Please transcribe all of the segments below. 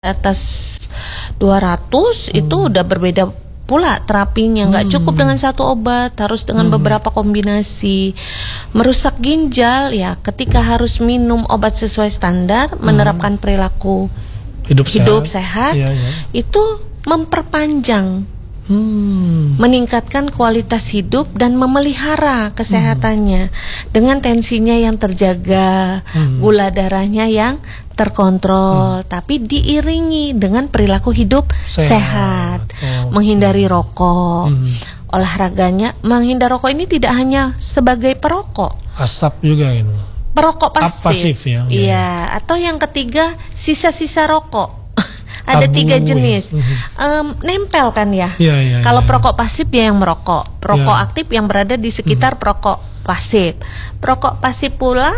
atas 200 itu udah berbeda pula terapinya, nggak cukup dengan satu obat, harus dengan beberapa kombinasi. Merusak ginjal ya ketika harus minum obat sesuai standar, menerapkan perilaku hidup sehat, itu memperpanjang, meningkatkan kualitas hidup dan memelihara kesehatannya dengan tensinya yang terjaga, gula darahnya yang terkontrol, tapi diiringi dengan perilaku hidup sehat. Menghindari rokok, olahraganya, menghindari rokok ini tidak hanya sebagai perokok, asap juga gitu. Perokok pasif ya. Iya, atau yang ketiga sisa-sisa rokok. Ada Tabu, 3 jenis. Nempel kan ya. Kalau perokok pasif ya yang merokok, perokok aktif yang berada di sekitar perokok pasif. Perokok pasif pulang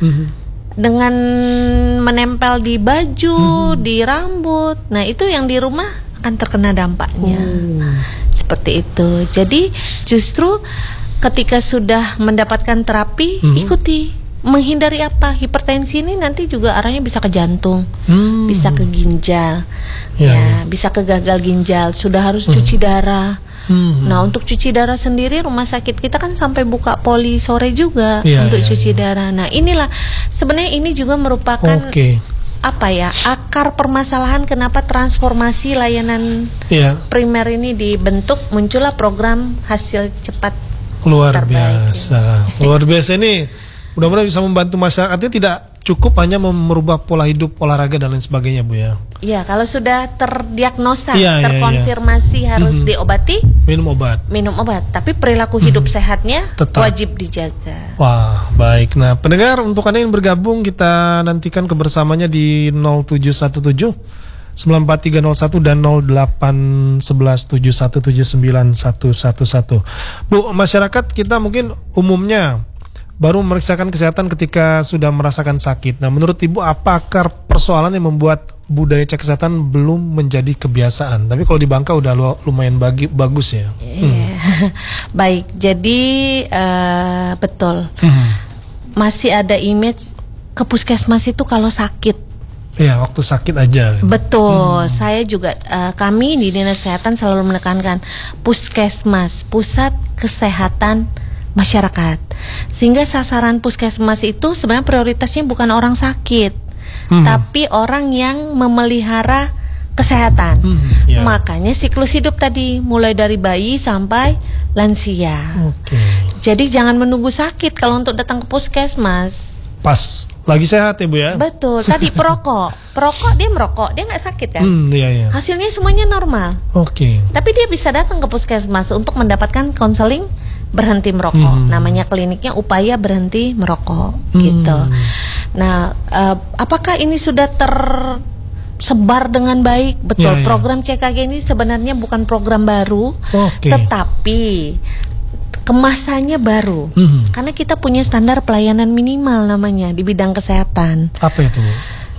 dengan menempel di baju, di rambut. Nah, itu yang di rumah akan terkena dampaknya. Seperti itu. Jadi justru ketika sudah mendapatkan terapi, ikuti. Menghindari apa? Hipertensi ini nanti juga arahnya bisa ke jantung, bisa ke ginjal, bisa ke gagal ginjal. Sudah harus cuci darah. Nah, untuk cuci darah sendiri rumah sakit kita kan sampai buka poli sore juga untuk cuci darah. Nah, inilah sebenarnya ini juga merupakan apa ya, akar permasalahan kenapa transformasi layanan primer ini dibentuk, muncullah program hasil cepat luar terbaik. Luar biasa ini. Mudah-mudahan bisa membantu masyarakatnya, tidak cukup hanya merubah pola hidup, olahraga dan lain sebagainya, Bu ya. Iya, kalau sudah terdiagnosa, terkonfirmasi harus diobati, minum obat. Tapi perilaku hidup sehatnya tetap wajib dijaga. Wah, baik. Nah, pendengar, untuk Anda yang bergabung, kita nantikan kebersamanya di 0717 94301 dan 081171791111. Bu, masyarakat kita mungkin umumnya baru memeriksakan kesehatan ketika sudah merasakan sakit. Nah, menurut Ibu, apa akar persoalan yang membuat budaya cek kesehatan belum menjadi kebiasaan? Tapi kalau di Bangka udah lumayan bagus ya. Baik, jadi betul. Masih ada image ke puskesmas itu kalau sakit. Iya, waktu sakit aja. Betul. Saya juga kami di Dinas Kesehatan selalu menekankan puskesmas, pusat kesehatan masyarakat. Sehingga sasaran puskesmas itu sebenarnya prioritasnya bukan orang sakit, tapi orang yang memelihara kesehatan. Makanya siklus hidup tadi mulai dari bayi sampai lansia. Jadi jangan menunggu sakit kalau untuk datang ke puskesmas. Pas lagi sehat ya, Bu ya. Betul. Tadi perokok dia merokok, dia nggak sakit kan? Hasilnya semuanya normal. Tapi dia bisa datang ke puskesmas untuk mendapatkan konseling berhenti merokok. Namanya kliniknya upaya berhenti merokok gitu. Nah, apakah ini sudah tersebar dengan baik? Betul. Program CKG ini sebenarnya bukan program baru, tetapi kemasannya baru. Karena kita punya standar pelayanan minimal namanya di bidang kesehatan. Apa itu, Bu?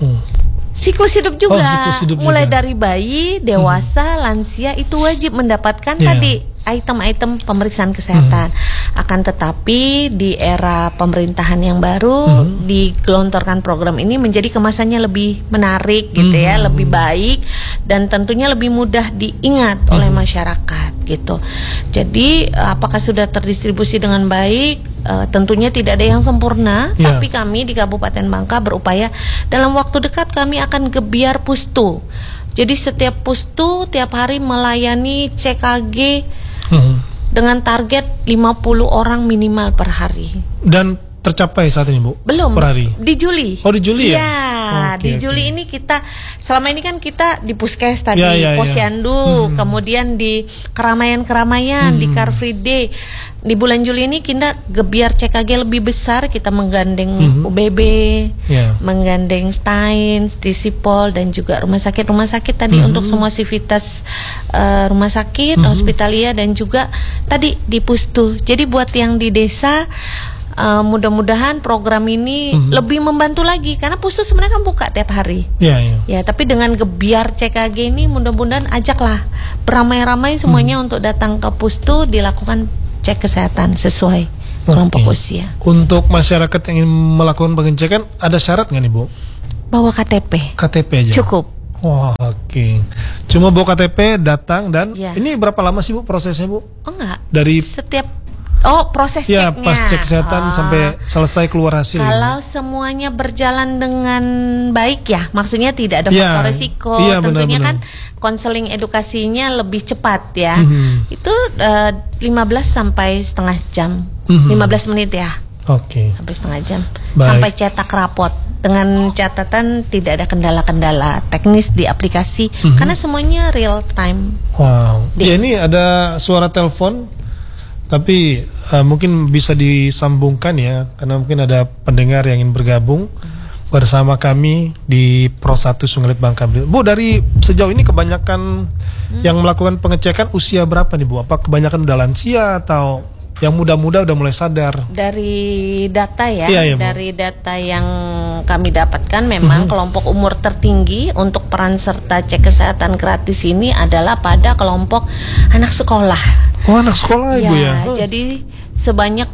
Siklus hidup juga. Mulai dari bayi, dewasa, lansia itu wajib mendapatkan tadi item-item pemeriksaan kesehatan. Akan tetapi di era pemerintahan yang baru digelontorkan program ini menjadi kemasannya lebih menarik gitu ya, lebih baik dan tentunya lebih mudah diingat oleh masyarakat gitu. Jadi apakah sudah terdistribusi dengan baik? Tentunya tidak ada yang sempurna, tapi kami di Kabupaten Bangka berupaya dalam waktu dekat kami akan gebiar pustu. Jadi setiap pustu tiap hari melayani CKG dengan target 50 orang minimal per hari. Dan tercapai saat ini, Bu? Belum. Per hari? Di Juli. Oh, di Juli ya? Di Juli ini kita, selama ini kan kita di Puskes tadi, Posyandu, kemudian di keramaian-keramaian, di Car Free Day. Di bulan Juli ini kita gebiar CKG lebih besar, kita menggandeng UBB, menggandeng Stein, Tisipol, dan juga rumah sakit tadi untuk semua sivitas rumah sakit, hospitalia, dan juga tadi di Pustu. Jadi buat yang di desa, mudah-mudahan program ini lebih membantu lagi, karena Pustu sebenarnya kan buka tiap hari. Ya, tapi dengan gebiar CKG ini mudah-mudahan ajaklah beramai-ramai semuanya untuk datang ke Pustu, dilakukan cek kesehatan sesuai kelompok usia. Untuk masyarakat yang ingin melakukan pengecekan, ada syarat nggak nih, Bu? Bawa KTP. KTP aja. Cukup. Wah, oke. Cuma bawa KTP, datang dan ini berapa lama sih Bu prosesnya Bu? Oh enggak. Dari proses ceknya. pas cek kesehatan sampai selesai keluar hasil. Kalau semuanya berjalan dengan baik ya, maksudnya tidak ada faktor resiko, tentunya kan konseling edukasinya lebih cepat ya. Itu 15 sampai setengah jam. 15 menit ya. Oke. Sampai setengah jam. Sampai cetak rapot. Dengan catatan tidak ada kendala-kendala teknis di aplikasi karena semuanya real time. Wow. Ya, ini ada suara telepon, tapi mungkin bisa disambungkan ya, karena mungkin ada pendengar yang ingin bergabung bersama kami di Pro 1 Sungai Liat Bangka Belitung. Bu, dari sejauh ini kebanyakan yang melakukan pengecekan usia berapa nih Bu? Apa kebanyakan udah lansia atau yang muda-muda udah mulai sadar? Dari data ya, dari data yang kami dapatkan memang kelompok umur tertinggi untuk peran serta cek kesehatan gratis ini adalah pada kelompok anak sekolah. Oh, anak sekolah Ibu ya? Jadi sebanyak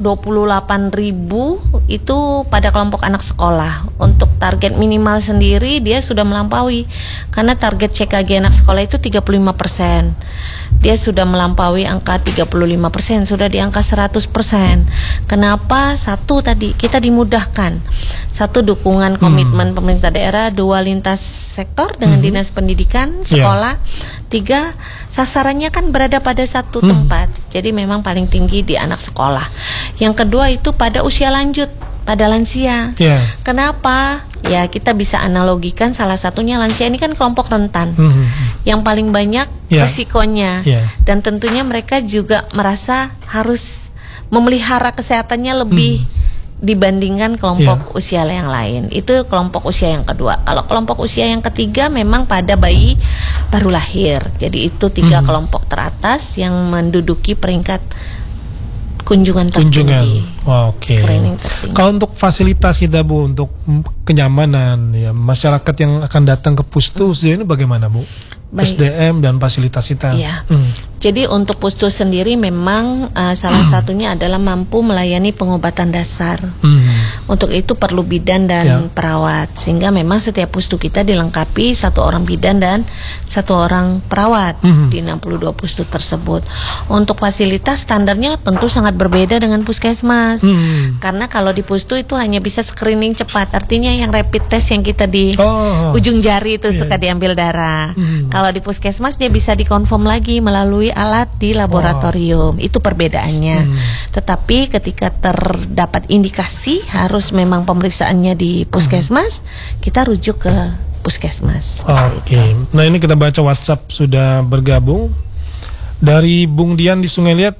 28.000 itu pada kelompok anak sekolah. Untuk target minimal sendiri dia sudah melampaui, karena target CKG anak sekolah itu 35%. Dia sudah melampaui angka 35%, sudah di angka 100%. Kenapa? Satu, tadi kita dimudahkan. Satu, dukungan komitmen pemerintah daerah. Dua, lintas sektor dengan dinas pendidikan, sekolah. Tiga, sasarannya kan berada pada satu tempat. Jadi memang paling tinggi di anak sekolah. Yang kedua itu pada usia lanjut, pada lansia. Kenapa? Ya kita bisa analogikan, salah satunya lansia ini kan kelompok rentan yang paling banyak resikonya, dan tentunya mereka juga merasa harus memelihara kesehatannya lebih dibandingkan kelompok usia yang lain. Itu kelompok usia yang kedua. Kalau kelompok usia yang ketiga memang pada bayi baru lahir. Jadi itu 3 kelompok teratas yang menduduki peringkat kunjungan tertinggi. Oke. Screening tertinggi. Kalau untuk fasilitas kita Bu, untuk kenyamanan ya masyarakat yang akan datang ke Pustu ini bagaimana Bu? SDM dan fasilitas kita. Jadi untuk Pustu sendiri memang salah satunya adalah mampu melayani pengobatan dasar. Untuk itu perlu bidan dan perawat, sehingga memang setiap Pustu kita dilengkapi 1 orang bidan dan 1 orang perawat di 62 Pustu tersebut. Untuk fasilitas standarnya tentu sangat berbeda dengan puskesmas. Karena kalau di Pustu itu hanya bisa screening cepat, artinya yang rapid test yang kita di ujung jari itu suka diambil darah. Kalau di puskesmas dia bisa dikonfirm lagi melalui alat di laboratorium. Itu perbedaannya. Tetapi ketika terdapat indikasi harus memang pemeriksaannya di puskesmas, kita rujuk ke puskesmas. Oke. Nah ini kita baca WhatsApp sudah bergabung dari Bung Dian di Sungai Liat.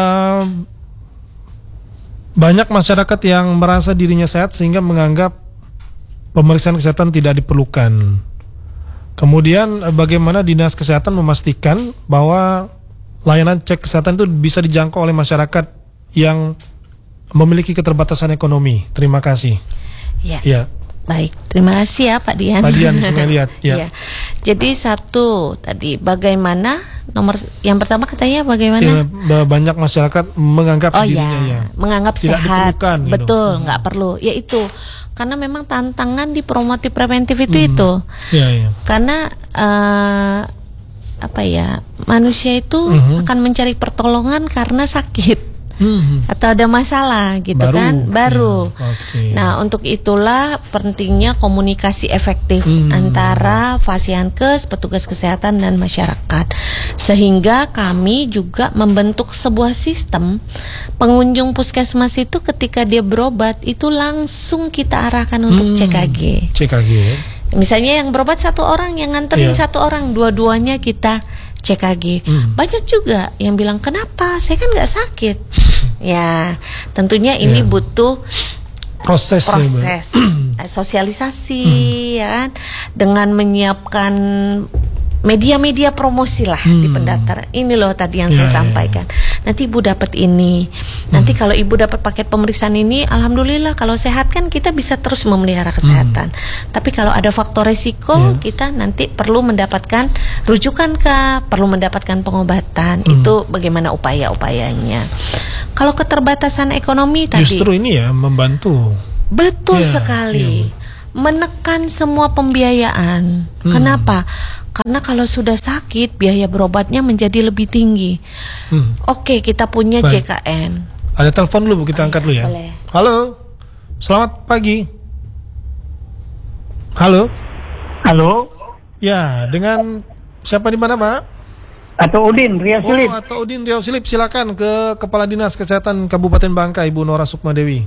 Banyak masyarakat yang merasa dirinya sehat sehingga menganggap pemeriksaan kesehatan tidak diperlukan. Kemudian bagaimana Dinas Kesehatan memastikan bahwa layanan cek kesehatan itu bisa dijangkau oleh masyarakat yang memiliki keterbatasan ekonomi? Terima kasih. Ya. Baik, terima kasih ya Pak Dian. Pak Dian Sungai Liat. Jadi satu tadi bagaimana yang pertama katanya bagaimana? Banyak masyarakat menganggap dirinya menganggap tidak sehat. Diperlukan, betul, nggak perlu. Yaitu karena memang tantangan di promotif preventif itu. Karena manusia itu akan mencari pertolongan karena sakit. Atau ada masalah gitu baru. Nah untuk itulah pentingnya komunikasi efektif antara Fasiankes, petugas kesehatan dan masyarakat, sehingga kami juga membentuk sebuah sistem pengunjung puskesmas itu ketika dia berobat itu langsung kita arahkan untuk CKG. Misalnya yang berobat 1 orang, yang nganterin 1 orang, dua-duanya kita CKG. Banyak juga yang bilang, kenapa? Saya kan nggak sakit. Ya, tentunya ini butuh proses sosialisasi, ya kan, dengan menyiapkan media-media promosi lah di pendaftaran. Ini loh tadi yang saya sampaikan. Nanti Ibu dapat ini. Nanti kalau Ibu dapat paket pemeriksaan ini, alhamdulillah kalau sehat kan kita bisa terus memelihara kesehatan. Tapi kalau ada faktor resiko, kita nanti perlu mendapatkan rujukan perlu mendapatkan pengobatan. Itu bagaimana upaya-upayanya. Kalau keterbatasan ekonomi tadi justru ini ya membantu. Betul sekali. menekan semua pembiayaan. Kenapa? Karena kalau sudah sakit biaya berobatnya menjadi lebih tinggi. Oke, kita punya JKN. Ada telepon dulu Bu, kita angkat dulu ya. Boleh. Halo, selamat pagi. Halo. Halo. Ya, dengan siapa di mana Pak? Atau Udin Riau Silip. Oh, atau Udin Riau Silip, silakan ke Kepala Dinas Kesehatan Kabupaten Bangka, Ibu Nora Sukmadewi.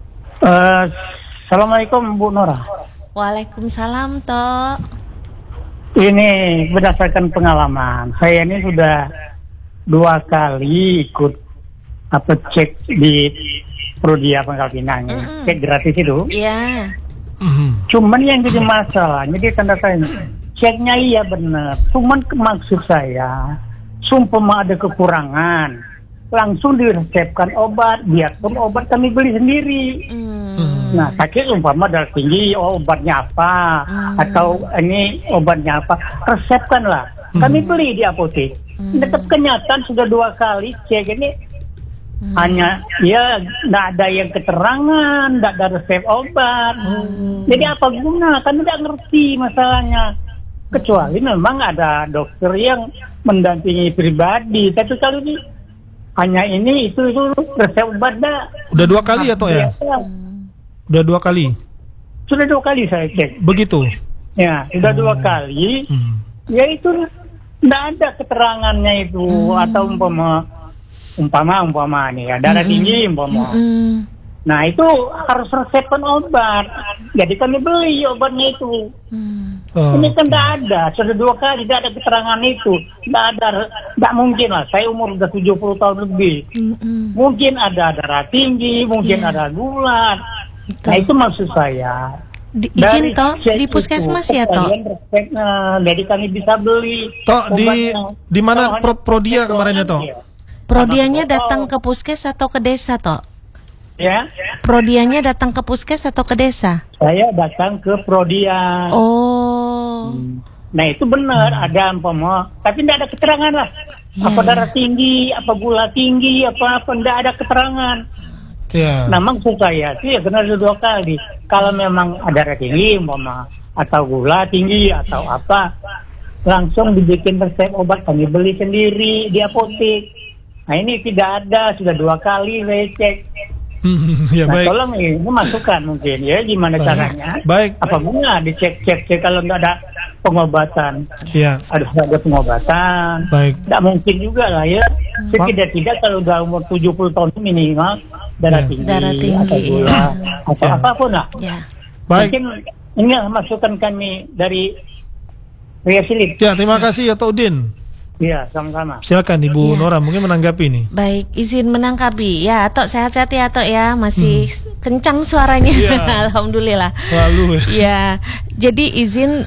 Assalamualaikum Bu Nora. Waalaikumsalam Tok. Ini berdasarkan pengalaman, saya ini sudah 2 kali ikut cek di Prodia Pangkal Pinang, cek gratis itu. Iya. Cuman yang jadi masalah, jadi tanda saya ceknya iya benar. Cuman maksud saya, sumpah ada kekurangan, langsung diresepkan obat, biarpun obat kami beli sendiri. Nah, sakit umpama darah tinggi, obatnya apa, atau ini obatnya apa, resepkanlah. Kami beli di apotek. Tetap kenyataan sudah 2 kali cek ini hanya ya tidak ada yang keterangan, tidak ada resep obat. Jadi apa guna? Kami tidak ngerti masalahnya. Kecuali memang ada dokter yang mendampingi pribadi. Tapi kalau ini hanya ini itu resep obat dah. Udah 2 kali ya Tok ya? Udah 2 kali. Sudah 2 kali saya cek. Begitu. Ya, sudah 2 kali. Ya itu tidak ada keterangannya itu atau umpama nih ya darah tinggi umpama. Nah itu harus resepkan obat. Jadi kami beli obatnya itu. Ini kan tidak ada. Sudah 2 kali tidak ada keterangan itu. Tidak mungkin lah. Saya umur sudah 70 tahun lebih. Mungkin ada darah tinggi, mungkin ada gula. Nah itu maksud saya. Izin Tok di puskesmas ya Tok. Jadi kami bisa beli. Tok di mana Prodia kemarin ya Tok? Prodianya datang ke puskes atau ke desa Tok? Ya. Prodianya datang ke puskes atau ke desa? Saya datang ke Prodia. Oh. Nah itu benar ada umpama, tapi tidak ada keterangan lah. Apa darah tinggi, apa gula tinggi, apa tidak ada keterangan. Nah maksud saya sih ya benar 2 kali. Kalau memang ada darah tinggi umpama atau gula tinggi atau apa, langsung dibikin resep obat kami beli sendiri di apotek. Nah ini tidak ada, sudah 2 kali saya cek. Ya, nah, baik. Tolong ini masukan mungkin ya gimana caranya? Baik. Apa bunga dicek kalau nggak ada pengobatan? Iya. Ada pengobatan. Baik. Tidak mungkin juga lah ya. Tidak kalau udah umur 70 tahun minimal darah tinggi atau gula atau apapun lah. Ya. Baik. Mungkin ini masukan kami dari Riau Silip. Ya, terima kasih ya Tok Udin. Iya, sama-sama. Silakan Ibu Nora mungkin menanggapi nih. Baik, izin menanggapi. Ya, Tok sehat-sehat ya Tok ya. Masih kencang suaranya. Alhamdulillah. Selalu. Ya. Jadi izin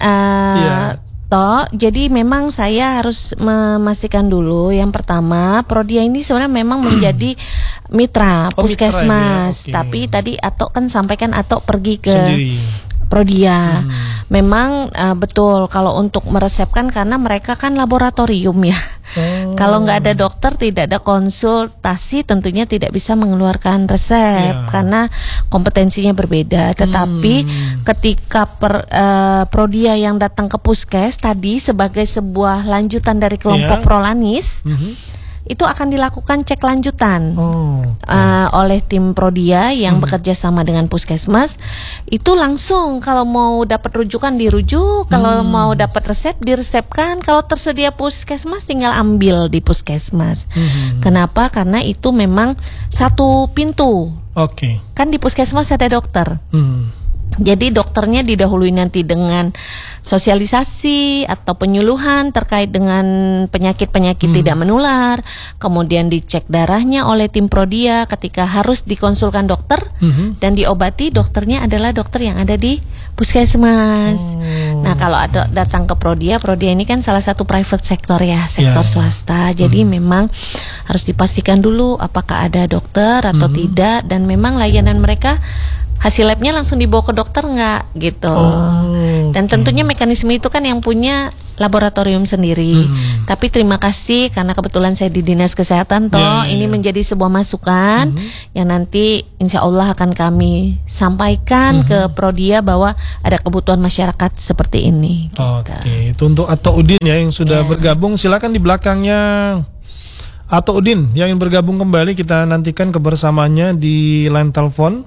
Tok, jadi memang saya harus memastikan dulu. Yang pertama, Prodia ini sebenarnya memang menjadi mitra puskesmas. Mitra, tapi tadi Atok kan sampaikan Atok pergi ke sendiri. Prodia. Memang betul kalau untuk meresepkan karena mereka kan laboratorium ya. Kalau nggak ada dokter, tidak ada konsultasi, tentunya tidak bisa mengeluarkan resep karena kompetensinya berbeda. Tetapi ketika Prodia yang datang ke puskes tadi sebagai sebuah lanjutan dari kelompok Prolanis, itu akan dilakukan cek lanjutan oleh tim Prodia yang bekerja sama dengan puskesmas. Itu langsung kalau mau dapat rujukan dirujuk, kalau mau dapat resep diresepkan, kalau tersedia puskesmas tinggal ambil di puskesmas. Kenapa? Karena itu memang satu pintu. Kan di puskesmas ada dokter. Jadi dokternya didahului nanti dengan sosialisasi atau penyuluhan terkait dengan penyakit-penyakit tidak menular. Kemudian dicek darahnya oleh tim Prodia ketika harus dikonsulkan dokter dan diobati, dokternya adalah dokter yang ada di puskesmas. Nah kalau ada datang ke Prodia ini kan salah satu private sector ya, sektor swasta. Jadi memang harus dipastikan dulu apakah ada dokter atau tidak, dan memang layanan mereka hasil labnya langsung dibawa ke dokter nggak gitu. Dan tentunya mekanisme itu kan yang punya laboratorium sendiri. Tapi terima kasih karena kebetulan saya di Dinas Kesehatan ini menjadi sebuah masukan yang nanti insya Allah akan kami sampaikan ke Prodia bahwa ada kebutuhan masyarakat seperti ini. Oke, itu untuk Ato Udin ya yang sudah bergabung. Silakan di belakangnya Ato Udin yang ingin bergabung kembali, kita nantikan kebersamaannya di line telepon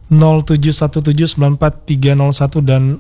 0717943101 dan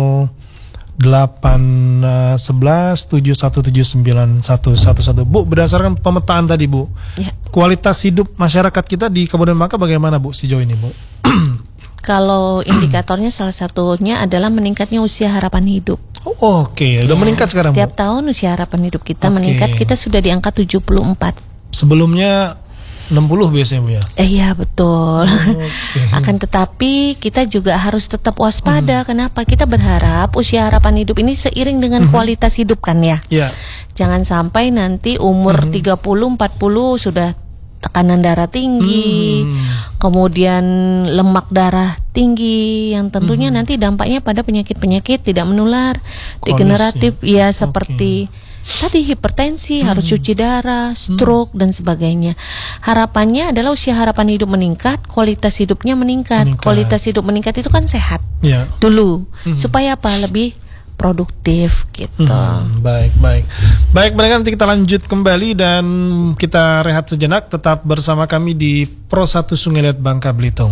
0811717911. Bu, berdasarkan pemetaan tadi Bu, kualitas hidup masyarakat kita di Kabupaten Bangka bagaimana Bu sejauh ini Bu? Kalau indikatornya salah satunya adalah meningkatnya usia harapan hidup. Oke, udah meningkat sekarang setiap Bu? tahun usia harapan hidup kita meningkat, kita sudah di angka 74. Sebelumnya 60 biasanya Bu ya? Iya betul. Akan tetapi kita juga harus tetap waspada. Kenapa? Kita berharap usia harapan hidup ini seiring dengan kualitas hidup kan ya. Jangan sampai nanti umur 30-40 sudah tekanan darah tinggi, kemudian lemak darah tinggi, yang tentunya nanti dampaknya pada penyakit-penyakit tidak menular, degeneratif ya, seperti tadi hipertensi, harus cuci darah, stroke dan sebagainya. Harapannya adalah usia harapan hidup meningkat, kualitas hidupnya meningkat. Kualitas hidup meningkat itu kan sehat dulu, supaya apa? Lebih produktif gitu. Baik, mereka nanti kita lanjut kembali dan kita rehat sejenak. Tetap bersama kami di Pro 1 Sungai Liat Bangka Belitung.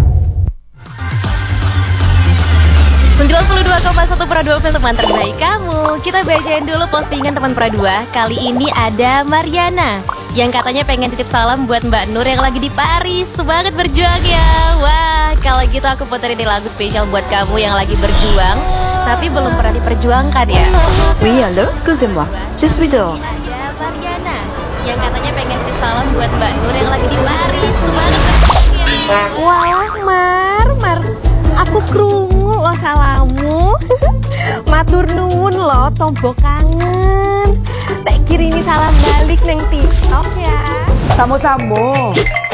92,1 Pro 2 untuk teman terbaik kamu. Kita bacain dulu postingan teman Pro 2. Kali ini ada Mariana yang katanya pengen titip salam buat Mbak Nur yang lagi di Paris. Semangat berjuang ya. Wah, kalau gitu aku puterin lagu spesial buat kamu yang lagi berjuang tapi belum pernah diperjuangkan ya. Oui, allô, excusez-moi. Je suis dehors. Ada Mariana yang katanya pengen titip salam buat Mbak Nur yang lagi di Paris. Semangat berjuang ya. Wah, Mar, aku krungu lo salamu. Matur nuwun lo, tombok kangen. Tak kirimi salam balik neng TikTok ya. Samo-samo.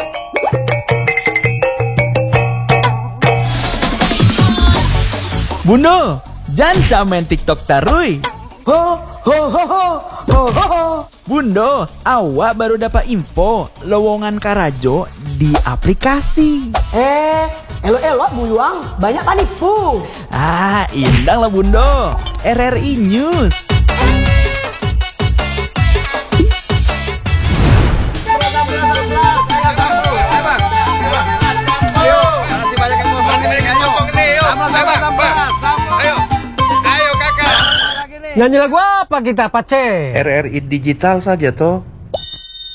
Buno, jangan main TikTok tarui. Ho ho ho ho ho ho ho. Bundo, awak baru dapat info lowongan Karajo di aplikasi. Elo-elo buyuang, banyak panipu. Indang lah Bundo. RRI News. Nyanyi lagu apa kita, Pace? RRI Digital saja toh.